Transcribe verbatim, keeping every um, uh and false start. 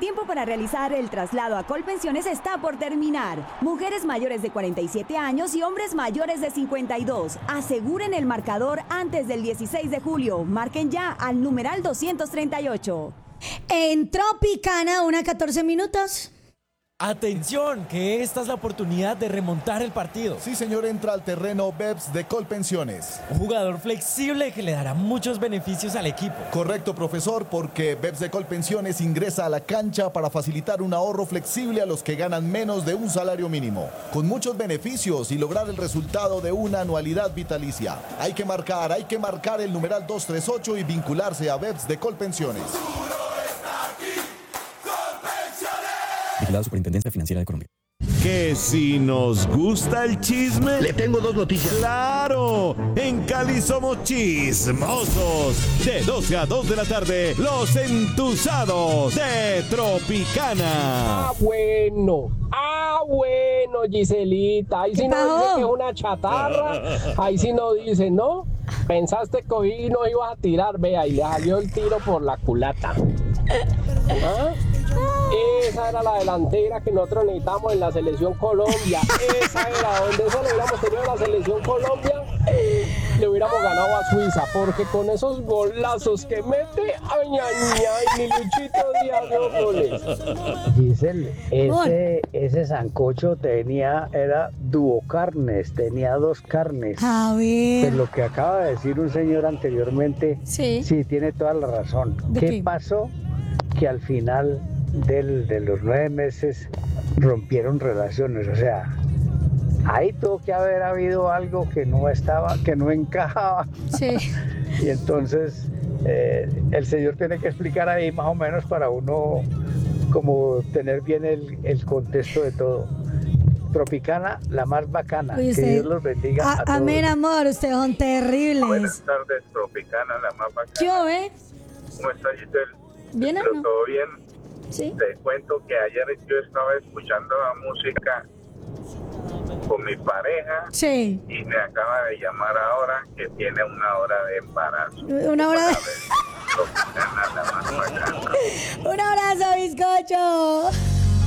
tiempo para realizar el traslado a Colpensiones está por terminar. Mujeres mayores de cuarenta y siete años y hombres mayores de cincuenta y dos. Aseguren el marcador antes del dieciséis de julio. Marquen ya al numeral doscientos treinta y ocho. En Tropicana, una catorce minutos. Atención, que esta es la oportunidad de remontar el partido. Sí, señor, entra al terreno Beps de Colpensiones. Un jugador flexible que le dará muchos beneficios al equipo. Correcto, profesor, porque Beps de Colpensiones ingresa a la cancha para facilitar un ahorro flexible a los que ganan menos de un salario mínimo, con muchos beneficios y lograr el resultado de una anualidad vitalicia. Hay que marcar, hay que marcar el numeral doscientos treinta y ocho y vincularse a Beps de Colpensiones. Vigilado Superintendencia Financiera de Colombia. Que si nos gusta el chisme, le tengo dos noticias. ¡Claro! En Cali somos chismosos. De doce a dos de la tarde, los entusados de Tropicana. Ah, bueno. Ah, bueno, Giselita. Ahí sí no dice que es una chatarra. Ahí sí no dice, ¿no? Pensaste que hoy no ibas a tirar. Vea, y le salió el tiro por la culata. ¿Ah? Esa era la delantera que nosotros necesitamos en la selección Colombia. Esa era, donde eso lo hubiéramos tenido en la selección Colombia, le hubiéramos ganado a Suiza, porque con esos golazos que mete, ay, ay, ay, mi Luchito Díaz de goles. Giselle, ese, ese sancocho tenía, era duocarnes, tenía dos carnes. A ver. Pues lo que acaba de decir un señor anteriormente, Sí. sí tiene toda la razón. ¿De ¿Qué, qué? pasó? Que al final del, de los nueve meses rompieron relaciones, o sea, ahí tuvo que haber habido algo que no estaba, que no encajaba. Sí. Y entonces eh, el señor tiene que explicar ahí más o menos para uno como tener bien el, el contexto de todo. Tropicana, la más bacana. Oye, que usted- Dios los bendiga A- a, todos. amén, amor, ustedes son terribles. Buenas tardes, Tropicana, la más bacana. ¿Yo, eh? ¿Cómo está, Giselle? ¿Bien o Pero no? todo bien. Sí. Te cuento que ayer yo estaba escuchando la música con mi pareja Sí. y me acaba de llamar ahora que tiene una hora de embarazo. Una hora de... Tropicana, la más bacana. Un abrazo, bizcocho.